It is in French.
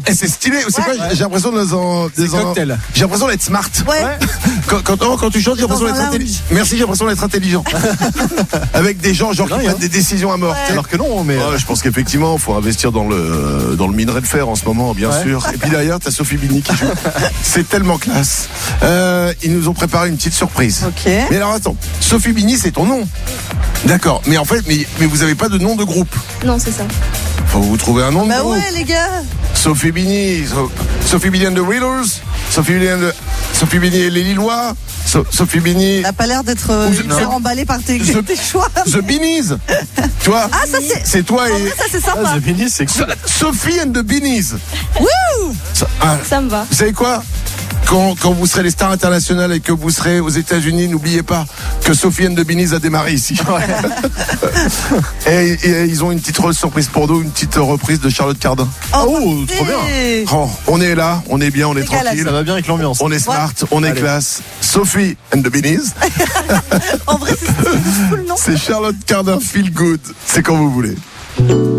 Et c'est stylé. C'est quoi? J'ai l'impression j'ai l'impression d'être smart. Ouais. Quand tu chantes, j'ai l'impression d'être intelligent. Merci, j'ai l'impression d'être intelligent. Avec des gens genre qui prennent des décisions à mort. Ouais. Alors que non, mais. Je pense qu'effectivement, il faut investir dans le minerai de fer en ce moment, bien sûr. Et puis derrière, t'as Sophie Bini qui joue. C'est tellement classe. Ils nous ont préparé une petite surprise. Ok. Mais alors attends, Sophie Bini, c'est ton nom. D'accord. Mais en fait, mais vous avez pas de nom de groupe. Non, c'est ça. Faut vous trouver un nom de Bah groupe. ouais, les gars. Sophie Bini, Sophie Bini and the Readers, Sophie Bini et les Lillois, Sophie Bini. T'as pas l'air d'être emballé par tes choix. The Beanies. Tu vois? Ah, ça c'est. C'est toi En et. vrai, ça c'est sympa. The Beanies, c'est cool. Sophie and the Beanies. Wouh. Ça me va. Vous savez quoi? Quand vous serez les stars internationales et que vous serez aux États-Unis, n'oubliez pas que Sophie and the Beanies a démarré ici. et ils ont une petite surprise pour nous, une petite reprise de Charlotte Cardin. Oh, trop bien. Oh, on est là, on est bien, on est C'est galère, tranquille. Ça va bien avec l'ambiance. On est smart, on est Allez. classe. Sophie and the Beanies. En vrai, c'est cool, non? C'est Charlotte Cardin, Feel Good. C'est quand vous voulez.